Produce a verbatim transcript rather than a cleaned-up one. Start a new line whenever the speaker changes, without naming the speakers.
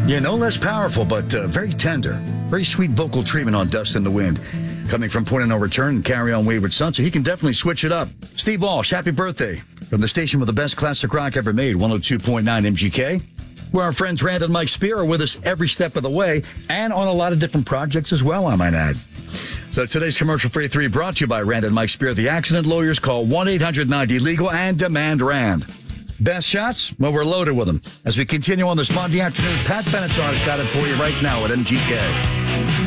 Yeah, no less powerful, but uh, very tender. Very sweet vocal treatment on Dust in the Wind. Coming from Point of No Return and Carry On Wayward Son, so he can definitely switch it up. Steve Walsh, happy birthday. From the station with the best classic rock ever made, one oh two point nine M G K. Where our friends Rand and Mike Spear are with us every step of the way, and on a lot of different projects as well, I might add. So today's commercial-free three brought to you by Rand and Mike Spear. The accident lawyers. Call one eight hundred ninety legal and demand Rand. Best shots? Well, we're loaded with them. As we continue on this Monday afternoon, Pat Benatar's got it for you right now at M G K.